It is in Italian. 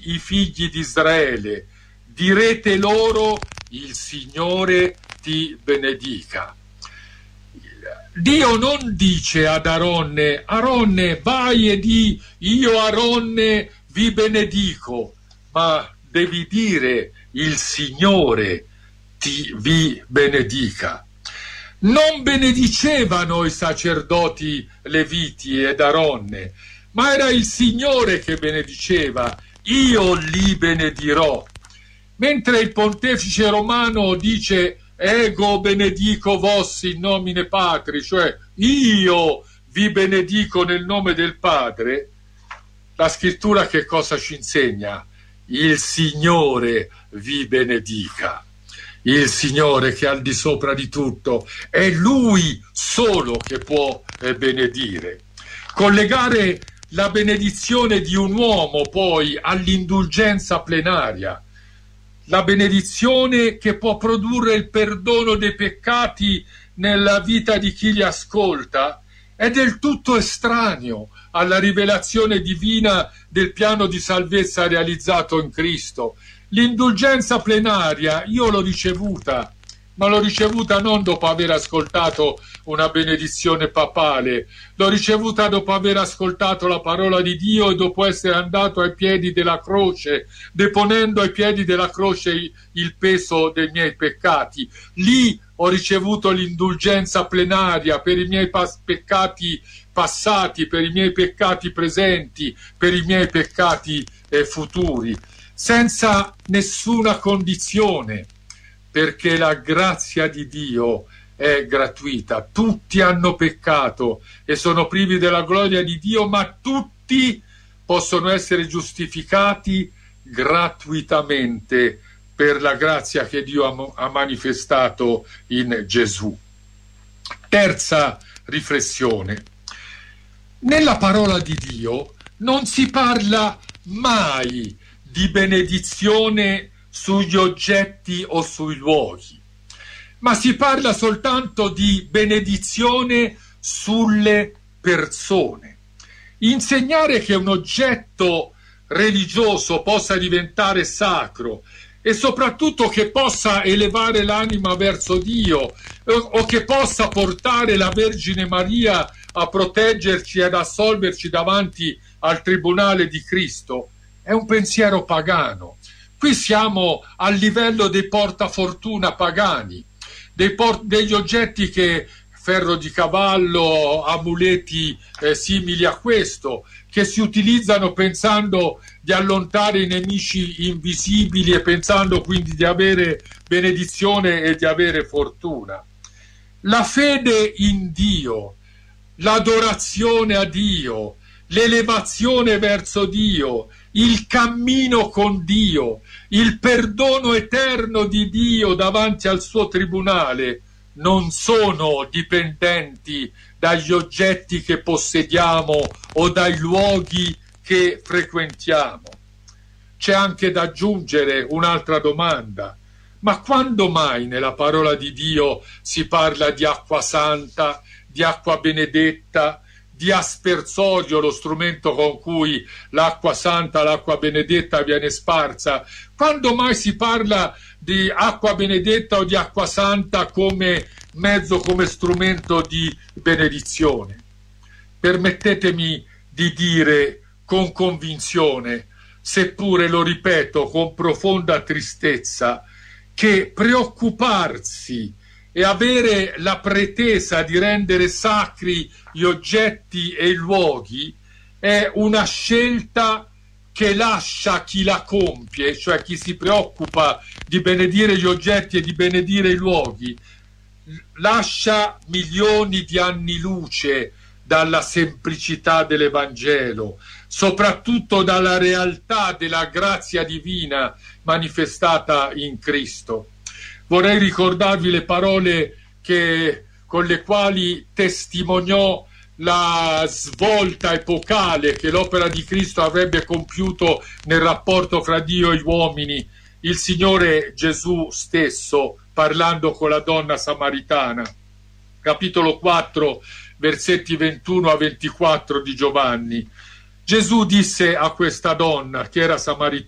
i figli di Israele, direte loro: il Signore ti benedica. Dio non dice ad Aronne: Aronne, vai e di io Aronne vi benedico, ma devi dire: il Signore vi benedica. Non benedicevano i sacerdoti leviti ed Aronne, ma era il Signore che benediceva: io li benedirò. Mentre il pontefice romano dice: ego benedico vos in nomine Patri, cioè io vi benedico nel nome del Padre, la scrittura che cosa ci insegna? Il Signore vi benedica. Il Signore che è al di sopra di tutto, è Lui solo che può benedire. Collegare la benedizione di un uomo poi all'indulgenza plenaria, la benedizione che può produrre il perdono dei peccati nella vita di chi li ascolta, è del tutto estraneo alla rivelazione divina del piano di salvezza realizzato in Cristo. L'indulgenza plenaria io l'ho ricevuta, ma l'ho ricevuta non dopo aver ascoltato una benedizione papale, l'ho ricevuta dopo aver ascoltato la parola di Dio e dopo essere andato ai piedi della croce, deponendo ai piedi della croce il peso dei miei peccati. Lì ho ricevuto l'indulgenza plenaria per i miei peccati passati, per i miei peccati presenti, per i miei peccati futuri, senza nessuna condizione, perché la grazia di Dio è gratuita. Tutti hanno peccato e sono privi della gloria di Dio, ma tutti possono essere giustificati gratuitamente per la grazia che Dio ha manifestato in Gesù. Terza riflessione. Nella parola di Dio non si parla mai di benedizione sugli oggetti o sui luoghi, ma si parla soltanto di benedizione sulle persone. Insegnare che un oggetto religioso possa diventare sacro e soprattutto che possa elevare l'anima verso Dio o che possa portare la Vergine Maria a proteggerci ed assolverci davanti al tribunale di Cristo, è un pensiero pagano. Qui siamo al livello dei portafortuna pagani, degli oggetti che ferro di cavallo, amuleti simili a questo, che si utilizzano pensando di allontanare i nemici invisibili e pensando quindi di avere benedizione e di avere fortuna. La fede in Dio, l'adorazione a Dio, l'elevazione verso Dio, il cammino con Dio, il perdono eterno di Dio davanti al suo tribunale non sono dipendenti dagli oggetti che possediamo o dai luoghi che frequentiamo. C'è anche da aggiungere un'altra domanda: ma quando mai nella parola di Dio si parla di acqua santa, di acqua benedetta, di aspersorio, lo strumento con cui l'acqua santa, l'acqua benedetta viene sparsa? Quando mai si parla di acqua benedetta o di acqua santa come mezzo, come strumento di benedizione? Permettetemi di dire con convinzione, seppure lo ripeto con profonda tristezza, che preoccuparsi e avere la pretesa di rendere sacri gli oggetti e i luoghi è una scelta che lascia chi la compie, cioè chi si preoccupa di benedire gli oggetti e di benedire i luoghi, lascia milioni di anni luce dalla semplicità dell'Evangelo, soprattutto dalla realtà della grazia divina manifestata in Cristo. Vorrei ricordarvi le parole con le quali testimoniò la svolta epocale che l'opera di Cristo avrebbe compiuto nel rapporto fra Dio e gli uomini, il Signore Gesù stesso, parlando con la donna samaritana. Capitolo 4, versetti 21 a 24 di Giovanni. Gesù disse a questa donna, che era samaritana: